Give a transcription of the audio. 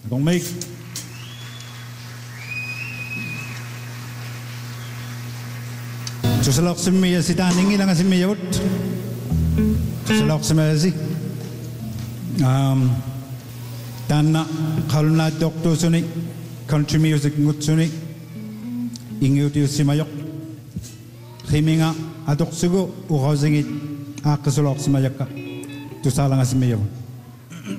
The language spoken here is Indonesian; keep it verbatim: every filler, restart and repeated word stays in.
Don't make. Tusalok semia si taning ilang semia ut. Tusalok semia si. Um, tanna kalna doktor suni country music ngut suni ingiuti simayok. Himinga adok sugo uhozingi akasulok semayaka. Tusalang semia.